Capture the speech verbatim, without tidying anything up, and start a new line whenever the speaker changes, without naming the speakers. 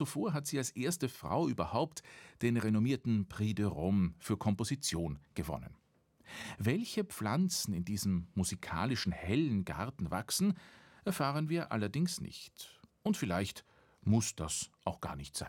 Zuvor hat sie als erste Frau überhaupt den renommierten Prix de Rome für Komposition gewonnen. Welche Pflanzen in diesem musikalischen hellen Garten wachsen, erfahren wir allerdings nicht. Und vielleicht muss das auch gar nicht sein.